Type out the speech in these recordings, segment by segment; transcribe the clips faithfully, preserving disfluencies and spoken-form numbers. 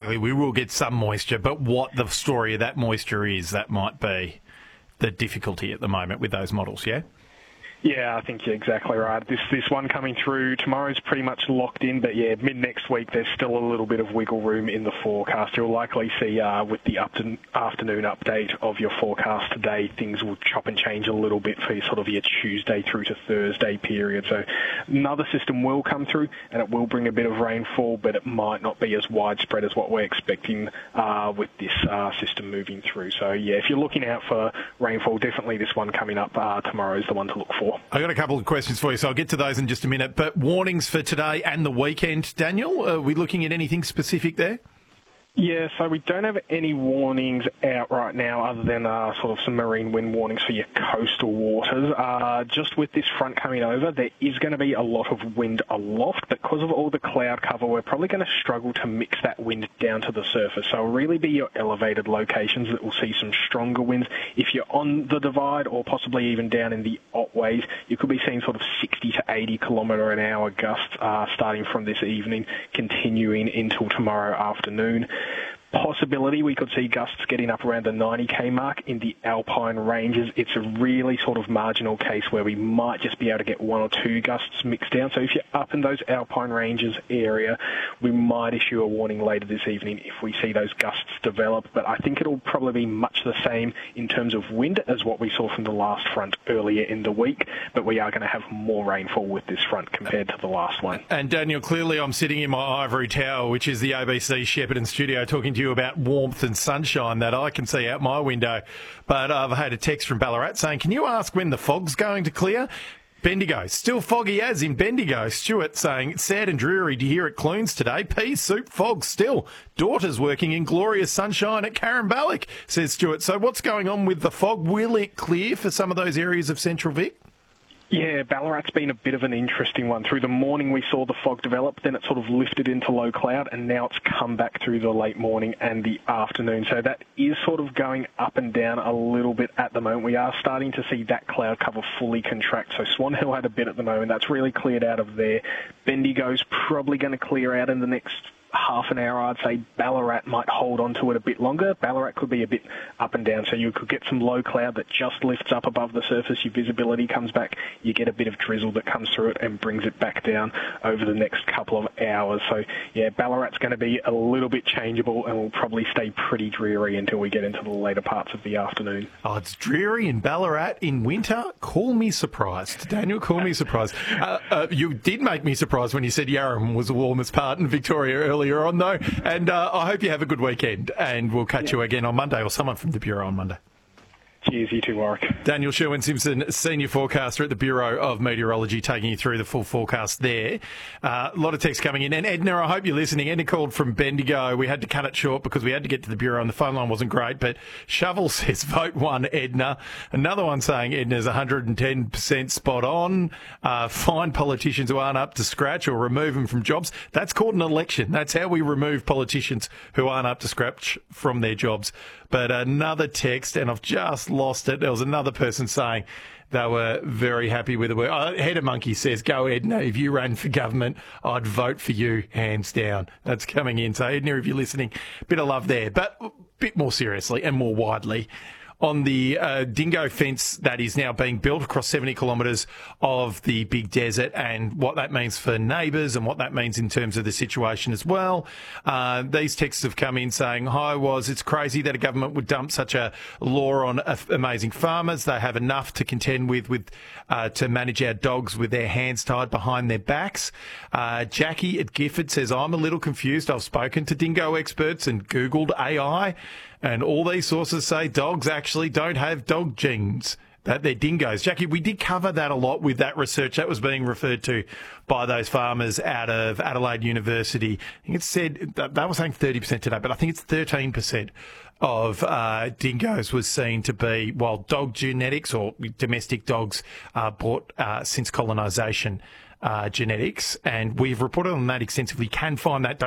exactly. We will get some moisture, but what the story of that moisture is, that might be the difficulty at the moment with those models, yeah? Yeah, I think you're exactly right. This this one coming through tomorrow's pretty much locked in, but yeah, mid next week there's still a little bit of wiggle room in the forecast. You'll likely see uh, with the up to afternoon update of your forecast today, things will chop and change a little bit for sort of your Tuesday through to Thursday period. So another system will come through and it will bring a bit of rainfall, but it might not be as widespread as what we're expecting uh, with this uh, system moving through. So yeah, if you're looking out for rainfall, definitely this one coming up uh, tomorrow is the one to look for. I've got a couple of questions for you, so I'll get to those in just a minute. But warnings for today and the weekend, Daniel, are we looking at anything specific there? Yeah, so we don't have any warnings out right now other than uh, sort of some marine wind warnings for your coastal waters. Uh, just with this front coming over, there is going to be a lot of wind aloft. Because of all the cloud cover, we're probably going to struggle to mix that wind down to the surface. So it'll really be your elevated locations that will see some stronger winds. If you're on the divide or possibly even down in the Otways, you could be seeing sort of sixty to eighty kilometre an hour gusts uh, starting from this evening, continuing until tomorrow afternoon. Possibility we could see gusts getting up around the ninety k mark in the alpine ranges. It's a really sort of marginal case where we might just be able to get one or two gusts mixed down. So if you're up in those alpine ranges area, we might issue a warning later this evening if we see those gusts develop. But I think it'll probably be much the same in terms of wind as what we saw from the last front earlier in the week. But we are going to have more rainfall with this front compared to the last one. And Daniel, clearly I'm sitting in my ivory tower, which is the A B C Shepparton studio, talking to you about warmth and sunshine that I can see out my window. But I've had a text from Ballarat saying, can you ask when the fog's going to clear? Bendigo, still foggy as in Bendigo. Stuart saying, sad and dreary to hear at Clunes today. Pea soup fog still. Daughter's working in glorious sunshine at Caramballick, says Stuart. So what's going on with the fog? Will it clear for some of those areas of Central Vic? Yeah, Ballarat's been a bit of an interesting one. Through the morning we saw the fog develop, then it sort of lifted into low cloud, and now it's come back through the late morning and the afternoon. So that is sort of going up and down a little bit at the moment. We are starting to see that cloud cover fully contract. So Swan Hill had a bit at the moment. That's really cleared out of there. Bendigo's probably going to clear out in the next half an hour. I'd say Ballarat might hold on to it a bit longer. Ballarat could be a bit up and down, so you could get some low cloud that just lifts up above the surface. Your visibility comes back. You get a bit of drizzle that comes through it and brings it back down over the next couple of hours. So, yeah, Ballarat's going to be a little bit changeable and will probably stay pretty dreary until we get into the later parts of the afternoon. Oh, it's dreary in Ballarat in winter? Call me surprised. Daniel, call me surprised. Uh, uh, you did make me surprised when you said Yarram was the warmest part in Victoria earlier. Earlier on, though, and uh, I hope you have a good weekend, and we'll catch yeah. you again on Monday, or someone from the Bureau on Monday. Cheers, you too, Warwick. Daniel Sherwin-Simpson, Senior Forecaster at the Bureau of Meteorology, taking you through the full forecast there. Uh, a lot of text coming in. And Edna, I hope you're listening. Edna called from Bendigo. We had to cut it short because we had to get to the Bureau and the phone line wasn't great. But Shovel says, vote one, Edna. Another one saying Edna's one hundred ten percent spot on. Uh, find politicians who aren't up to scratch or remove them from jobs. That's called an election. That's how we remove politicians who aren't up to scratch from their jobs. But another text, and I've just lost it. There was another person saying they were very happy with the work. Oh, Header Monkey says, go Edna, if you ran for government, I'd vote for you, hands down. That's coming in. So Edna, if you're listening, bit of love there. But a bit more seriously and more widely, on the uh, dingo fence that is now being built across seventy kilometres of the big desert, and what that means for neighbours and what that means in terms of the situation as well. Uh, these texts have come in saying, hi, was it's crazy that a government would dump such a law on uh, amazing farmers. They have enough to contend with, with uh, to manage our dogs with their hands tied behind their backs. Uh, Jackie at Gifford says, I'm a little confused. I've spoken to dingo experts and Googled A I. And all these sources say dogs actually don't have dog genes, that they're dingoes. Jackie, we did cover that a lot with that research that was being referred to by those farmers out of Adelaide University. I think it said, they were saying thirty percent today, but I think it's thirteen percent of uh, dingoes was seen to be, well, dog genetics or domestic dogs uh, brought uh, since colonisation uh, genetics. And we've reported on that extensively. You can find that. Don't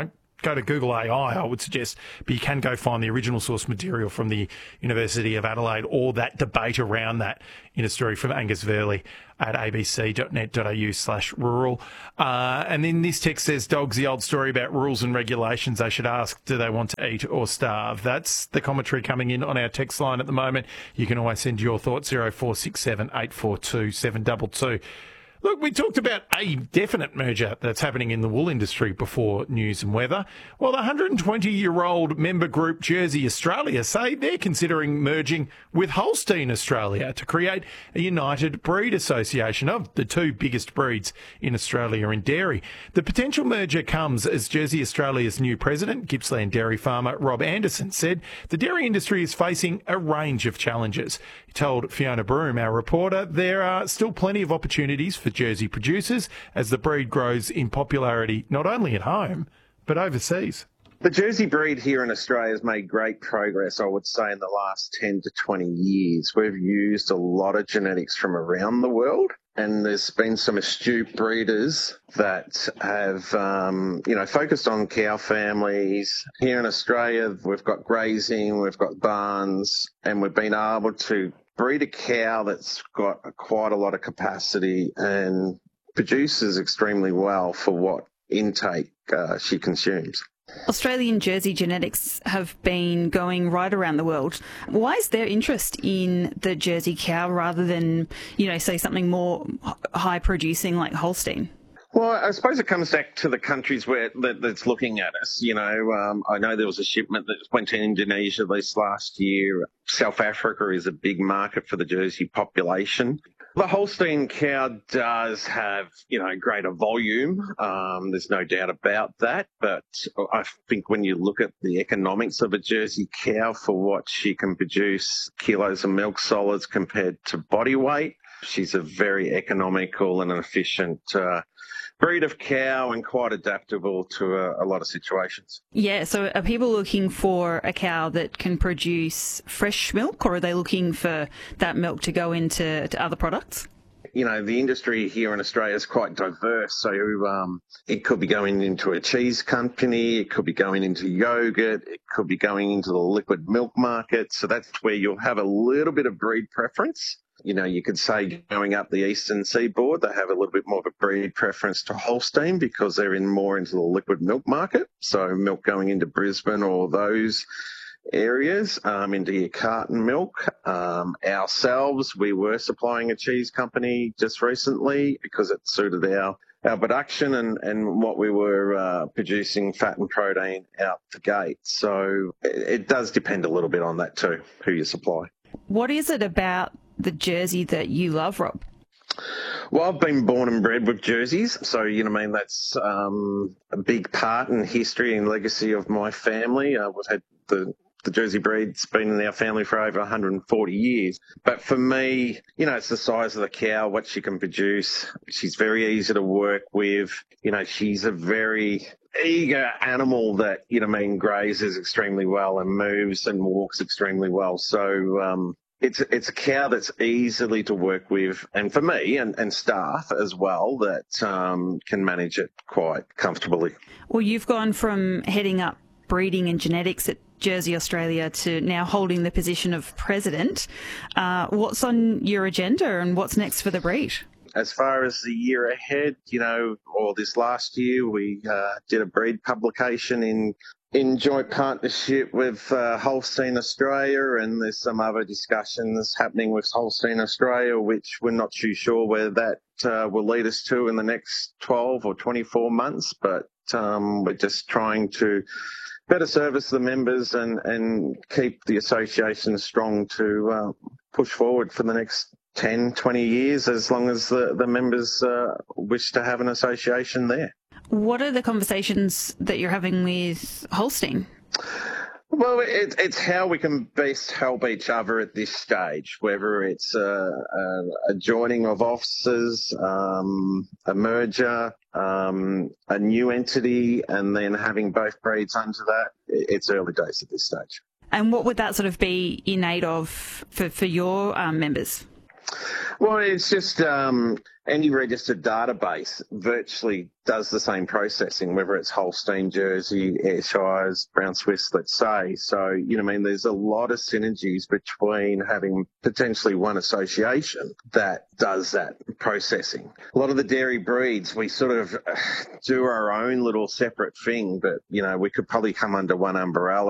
go to Google A I, I would suggest, but you can go find the original source material from the University of Adelaide or that debate around that in a story from Angus Verley at abc.net.au slash rural. Uh, and then this text says, dogs, the old story about rules and regulations. They should ask, do they want to eat or starve? That's the commentary coming in on our text line at the moment. You can always send your thoughts, oh four six seven, eight four two, seven two two. Look, we talked about a definite merger that's happening in the wool industry before news and weather. Well, the one hundred twenty-year-old member group Jersey Australia say they're considering merging with Holstein Australia to create a united breed association of the two biggest breeds in Australia in dairy. The potential merger comes as Jersey Australia's new president, Gippsland dairy farmer Rob Anderson, said the dairy industry is facing a range of challenges. He told Fiona Broom, our reporter, there are still plenty of opportunities for Jersey producers as the breed grows in popularity not only at home but overseas. The Jersey breed here in Australia has made great progress, I would say, in the last ten to twenty years. We've used a lot of genetics from around the world, and there's been some astute breeders that have, um, you know, focused on cow families. Here in Australia, we've got grazing, we've got barns, and we've been able to breed a cow that's got a, quite a lot of capacity and produces extremely well for what intake uh, she consumes. Australian Jersey genetics have been going right around the world. Why is there interest in the Jersey cow rather than, you know, say something more high producing like Holstein? Well, I suppose it comes back to the countries where that, that's looking at us. You know, um, I know there was a shipment that went to Indonesia this last year. South Africa is a big market for the Jersey population. The Holstein cow does have, you know, greater volume. Um, there's no doubt about that. But I think when you look at the economics of a Jersey cow for what she can produce, kilos of milk solids compared to body weight, she's a very economical and an efficient uh, breed of cow and quite adaptable to a, a lot of situations. Yeah, so are people looking for a cow that can produce fresh milk, or are they looking for that milk to go into to other products? You know, the industry here in Australia is quite diverse. So um, it could be going into a cheese company, it could be going into yogurt, it could be going into the liquid milk market. So that's where you'll have a little bit of breed preference. You know, you could say going up the eastern seaboard, they have a little bit more of a breed preference to Holstein because they're in more into the liquid milk market. So milk going into Brisbane or those areas, um, into your carton milk. Um, ourselves, we were supplying a cheese company just recently because it suited our, our production and, and what we were uh, producing fat and protein out the gate. So it, it does depend a little bit on that too, who you supply. What is it about the Jersey that you love, Rob? Well, I've been born and bred with Jerseys, so, you know, I mean, that's um, a big part in history and legacy of my family. Uh, we've had the, the Jersey breed's been in our family for over one hundred forty years. But for me, you know, it's the size of the cow, what she can produce. She's very easy to work with. You know, she's a very eager animal that, you know, I mean, grazes extremely well and moves and walks extremely well. So, um, It's it's a cow that's easily to work with, and for me and, and staff as well, that um, can manage it quite comfortably. Well, you've gone from heading up breeding and genetics at Jersey Australia to now holding the position of president. Uh, what's on your agenda and what's next for the breed? As far as the year ahead, you know, or this last year, we uh, did a breed publication in in joint partnership with uh, Holstein Australia, and there's some other discussions happening with Holstein Australia, which we're not too sure where that uh, will lead us to in the next twelve or twenty-four months, but um, we're just trying to better service the members and, and keep the association strong to uh, push forward for the next ten, twenty years, as long as the, the members uh, wish to have an association there. What are the conversations that you're having with Holstein? Well, it, it's how we can best help each other at this stage, whether it's a, a, a joining of officers, um, a merger, um, a new entity, and then having both breeds under that. It's early days at this stage. And what would that sort of be in aid of for, for your um, members? Well, it's just um, any registered database virtually does the same processing, whether it's Holstein, Jersey, Ayrshires, Brown Swiss, let's say. So, you know, I mean, there's a lot of synergies between having potentially one association that does that processing. A lot of the dairy breeds, we sort of do our own little separate thing, but, you know, we could probably come under one umbrella